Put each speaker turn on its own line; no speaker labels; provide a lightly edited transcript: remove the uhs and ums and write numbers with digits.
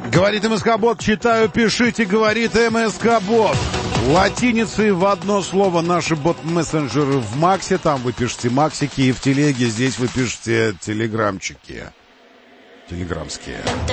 Говорит МСК-бот, читаю, пишите, говорит МСК-бот. Латиницей в одно слово наши бот-мессенджеры в Максе. Там вы пишете Максики, и в телеге здесь вы пишете телеграмчики. Телеграмские.